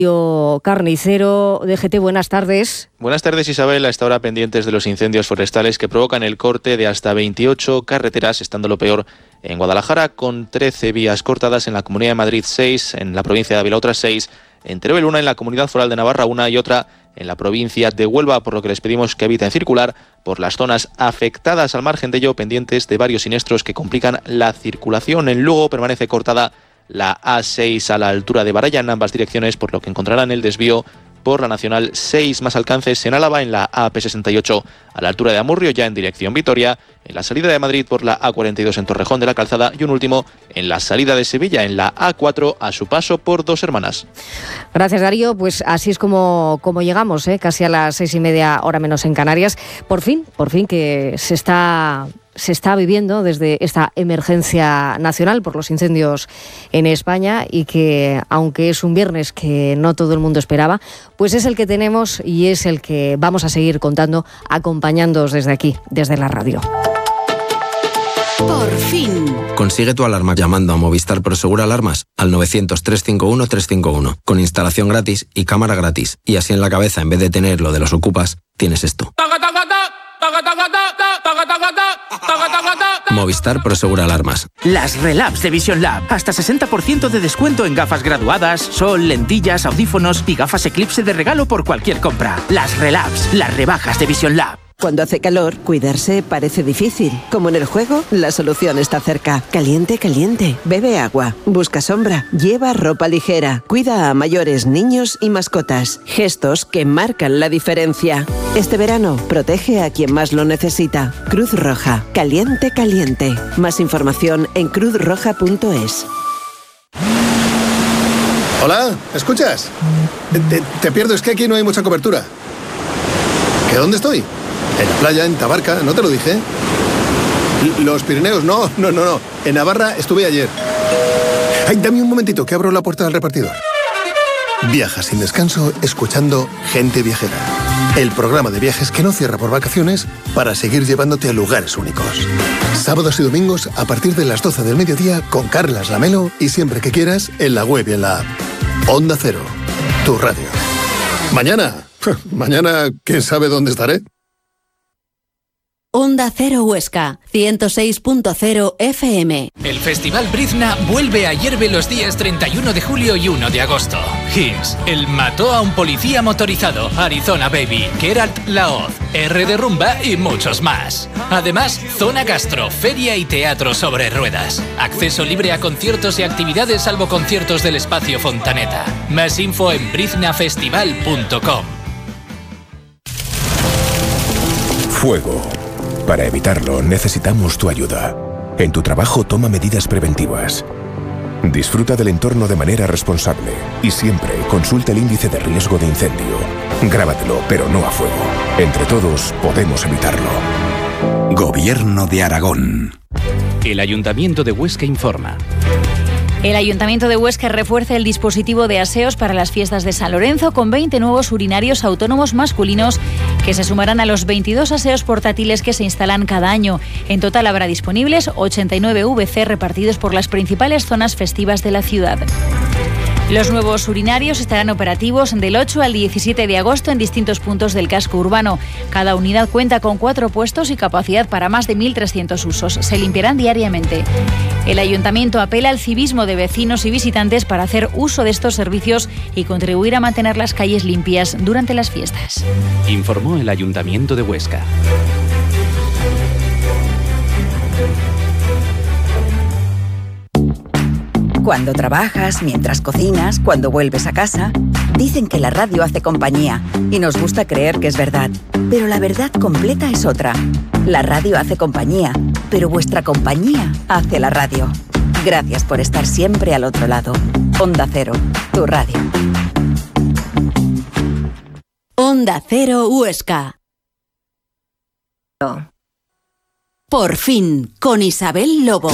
Carnicero, DGT, buenas tardes. Buenas tardes, Isabel. A esta hora pendientes de los incendios forestales que provocan el corte de hasta 28 carreteras, estando lo peor en Guadalajara, con 13 vías cortadas, en la Comunidad de Madrid 6, en la provincia de Ávila otras 6, en Teruel una, en la Comunidad Foral de Navarra una y otra en la provincia de Huelva, por lo que les pedimos que eviten circular por las zonas afectadas. Al margen de ello, pendientes de varios siniestros que complican la circulación. En Lugo permanece cortada la A6 a la altura de Baraya en ambas direcciones, por lo que encontrarán el desvío por la Nacional 6. Más alcances en Álava, en la AP68 a la altura de Amurrio, ya en dirección Vitoria, en la salida de Madrid por la A42 en Torrejón de la Calzada, y un último en la salida de Sevilla, en la A4 a su paso por Dos Hermanas. Gracias, Darío. Pues así es como llegamos, casi a las 6:30, hora menos en Canarias. Por fin que se está viviendo desde esta emergencia nacional por los incendios en España, y que, aunque es un viernes que no todo el mundo esperaba, pues es el que tenemos y es el que vamos a seguir contando, acompañándoos desde aquí, desde la radio. Por fin. Consigue tu alarma llamando a Movistar Prosegur Alarmas al 900-351-351, con instalación gratis y cámara gratis. Y así en la cabeza, en vez de tener lo de los ocupas, tienes esto. Movistar Prosegur Alarmas. Las Relabs de Vision Lab. Hasta 60% de descuento en gafas graduadas, sol, lentillas, audífonos y gafas Eclipse de regalo por cualquier compra. Las Relabs, las rebajas de Vision Lab. Cuando hace calor, cuidarse parece difícil. Como en el juego, la solución está cerca. Caliente, caliente. Bebe agua. Busca sombra. Lleva ropa ligera. Cuida a mayores, niños y mascotas. Gestos que marcan la diferencia. Este verano, protege a quien más lo necesita. Cruz Roja. Caliente, caliente. Más información en cruzroja.es. Hola, ¿escuchas? Te pierdo, es que aquí no hay mucha cobertura. ¿Que dónde estoy? En la playa, en Tabarca, ¿no te lo dije? Los Pirineos, no. En Navarra estuve ayer. Ay, dame un momentito, que abro la puerta del repartidor. Viaja sin descanso escuchando Gente Viajera. El programa de viajes que no cierra por vacaciones para seguir llevándote a lugares únicos. Sábados y domingos a partir de las 12 del mediodía con Carlas Lamelo, y siempre que quieras en la web y en la app. Onda Cero, tu radio. Mañana, ¿quién sabe dónde estaré? Onda Cero Huesca, 106.0 FM. El Festival Brizna vuelve a Hierve los días 31 de julio y 1 de agosto. Hits, El mató a un policía motorizado, Arizona Baby, Geralt Laoz, R de Rumba y muchos más. Además, zona gastro, feria y teatro sobre ruedas. Acceso libre a conciertos y actividades salvo conciertos del espacio Fontaneta. Más info en briznafestival.com. Fuego. Para evitarlo, necesitamos tu ayuda. En tu trabajo, toma medidas preventivas. Disfruta del entorno de manera responsable y siempre consulta el índice de riesgo de incendio. Grábatelo, pero no a fuego. Entre todos, podemos evitarlo. Gobierno de Aragón. El Ayuntamiento de Huesca informa. El Ayuntamiento de Huesca refuerza el dispositivo de aseos para las fiestas de San Lorenzo con 20 nuevos urinarios autónomos masculinos que se sumarán a los 22 aseos portátiles que se instalan cada año. En total habrá disponibles 89 VC repartidos por las principales zonas festivas de la ciudad. Los nuevos urinarios estarán operativos del 8 al 17 de agosto en distintos puntos del casco urbano. Cada unidad cuenta con 4 puestos y capacidad para más de 1.300 usos. Se limpiarán diariamente. El Ayuntamiento apela al civismo de vecinos y visitantes para hacer uso de estos servicios y contribuir a mantener las calles limpias durante las fiestas. Informó el Ayuntamiento de Huesca. Cuando trabajas, mientras cocinas, cuando vuelves a casa, dicen que la radio hace compañía y nos gusta creer que es verdad. Pero la verdad completa es otra. La radio hace compañía, pero vuestra compañía hace la radio. Gracias por estar siempre al otro lado. Onda Cero, tu radio. Onda Cero Huesca. Por fin, con Isabel Lobo.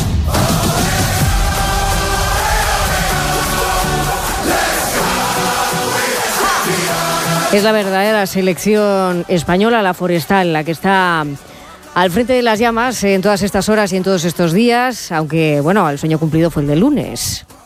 Es la verdadera selección española, la forestal, la que está al frente de las llamas en todas estas horas y en todos estos días, aunque, bueno, el sueño cumplido fue el del lunes.